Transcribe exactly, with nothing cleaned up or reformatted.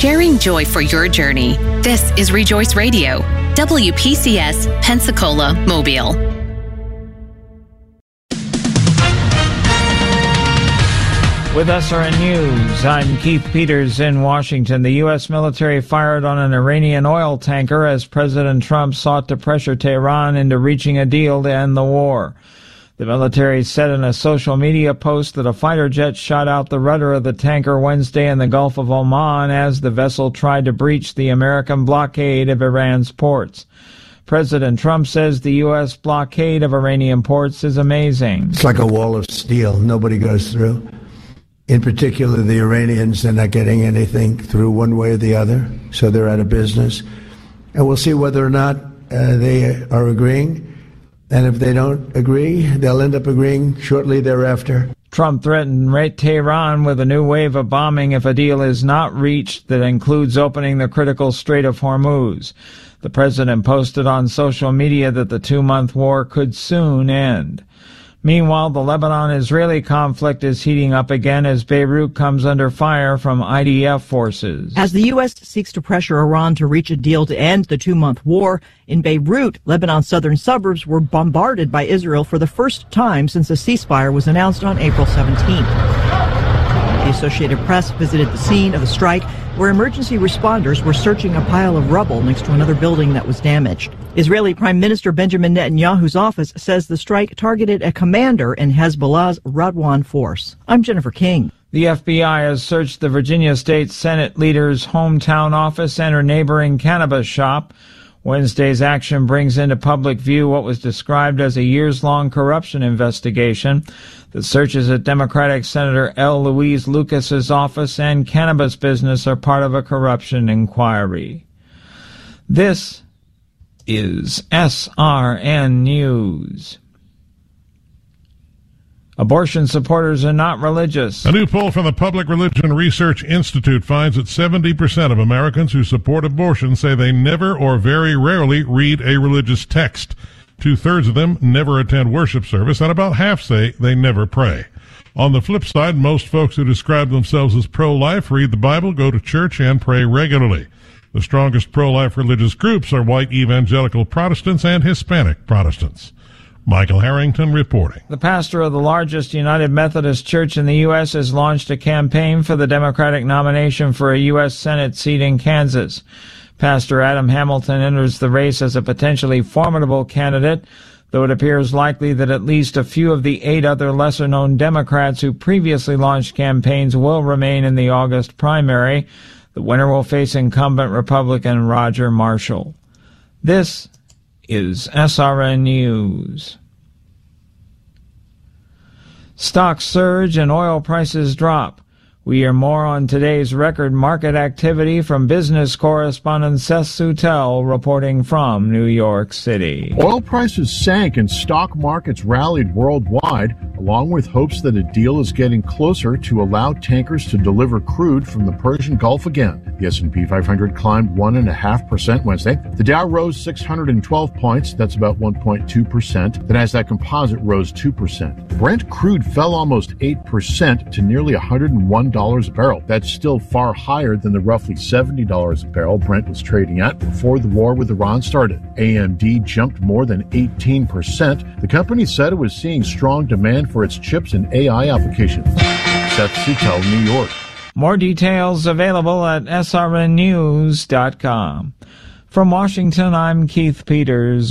sharing joy for your journey. This is Rejoice Radio, W P C S, Pensacola, Mobile. With S R N News, I'm Keith Peters in Washington. The U S military fired on an Iranian oil tanker as President Trump sought to pressure Tehran into reaching a deal to end the war. The military said in a social media post that a fighter jet shot out the rudder of the tanker Wednesday in the Gulf of Oman as the vessel tried to breach the American blockade of Iran's ports. President Trump says the U S blockade of Iranian ports is amazing. It's like a wall of steel. Nobody goes through. In particular, the Iranians, they're not getting anything through one way or the other, so they're out of business. And we'll see whether or not uh, they are agreeing. And if they don't agree, they'll end up agreeing shortly thereafter. Trump threatened Tehran with a new wave of bombing if a deal is not reached that includes opening the critical Strait of Hormuz. The president posted on social media that the two-month war could soon end. Meanwhile, the Lebanon-Israeli conflict is heating up again as Beirut comes under fire from I D F forces. As the U S seeks to pressure Iran to reach a deal to end the two-month war, in Beirut, Lebanon's southern suburbs were bombarded by Israel for the first time since a ceasefire was announced on April seventeenth. The Associated Press visited the scene of the strike, where emergency responders were searching a pile of rubble next to another building that was damaged. Israeli Prime Minister Benjamin Netanyahu's office says the strike targeted a commander in Hezbollah's Radwan force. I'm Jennifer King. The F B I has searched the Virginia State Senate leader's hometown office and her neighboring cannabis shop. Wednesday's action brings into public view what was described as a years-long corruption investigation. The searches at Democratic Senator L. Louise Lucas's office and cannabis business are part of a corruption inquiry. This is S R N News. Abortion supporters are not religious. A new poll from the Public Religion Research Institute finds that seventy percent of Americans who support abortion say they never or very rarely read a religious text. Two-thirds of them never attend worship service, and about half say they never pray. On the flip side, most folks who describe themselves as pro-life read the Bible, go to church, and pray regularly. The strongest pro-life religious groups are white evangelical Protestants and Hispanic Protestants. Michael Harrington reporting. The pastor of the largest United Methodist Church in the U S has launched a campaign for the Democratic nomination for a U S Senate seat in Kansas. Pastor Adam Hamilton enters the race as a potentially formidable candidate, though it appears likely that at least a few of the eight other lesser-known Democrats who previously launched campaigns will remain in the August primary. The winner will face incumbent Republican Roger Marshall. This is S R N News. Stocks surge and oil prices drop. We hear more on today's record market activity from business correspondent Seth Soutel reporting from New York City. Oil prices sank and stock markets rallied worldwide, along with hopes that a deal is getting closer to allow tankers to deliver crude from the Persian Gulf again. The S and P five hundred climbed one point five percent Wednesday. The Dow rose six hundred twelve points, that's about one point two percent. The Nasdaq Composite rose two percent. Brent crude fell almost eight percent to nearly one hundred one dollars a barrel. That's still far higher than the roughly seventy dollars a barrel Brent was trading at before the war with Iran started. A M D jumped more than eighteen percent. The company said it was seeing strong demand for its chips and A I applications. Seth Soutel, New York. More details available at S R N news dot com. From Washington, I'm Keith Peters.